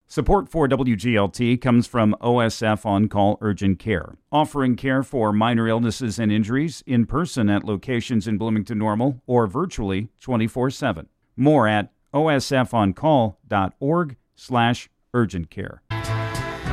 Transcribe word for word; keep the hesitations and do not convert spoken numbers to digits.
Support for W G L T comes from O S F On Call Urgent Care, offering care for minor illnesses and injuries in person at locations in Bloomington Normal or virtually twenty-four seven. More at o s f on call dot org slash urgent care.